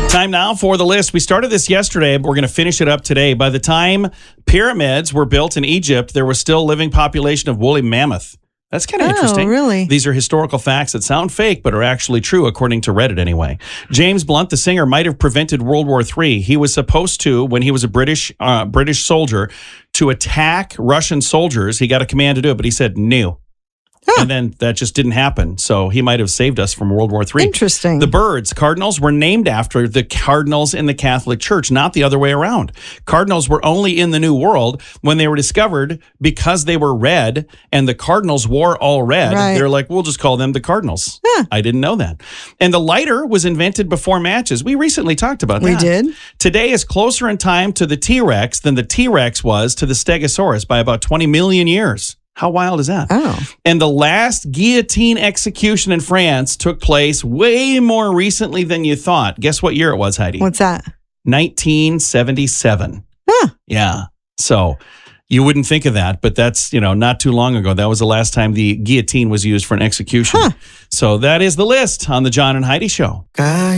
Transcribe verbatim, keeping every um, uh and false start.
Time now for the list. We started this yesterday, but we're going to finish it up today. By the time pyramids were built in Egypt, there was still a living population of woolly mammoth. That's kind of oh, interesting. Really? These are historical facts that sound fake, but are actually true, according to Reddit anyway. James Blunt, the singer, might have prevented World War Three. He was supposed to, when he was a British uh, British soldier, to attack Russian soldiers. He got a command to do it, but he said no. Huh. And then that just didn't happen. So he might have saved us from World War Three. Interesting. The birds, cardinals, were named after the cardinals in the Catholic Church, not the other way around. Cardinals were only in the New World when they were discovered because they were red and the cardinals wore all red. Right. They're like, we'll just call them the cardinals. Huh. I didn't know that. And the lighter was invented before matches. We recently talked about that. We did. Today is closer in time to the T-Rex than the T-Rex was to the Stegosaurus by about twenty million years. How wild is that? Oh. And the last guillotine execution in France took place way more recently than you thought. Guess what year it was, Heidi? What's that? nineteen seventy-seven. Huh. Yeah. So you wouldn't think of that, but that's, you know, not too long ago. That was the last time the guillotine was used for an execution. Huh. So that is the list on the John and Heidi Show.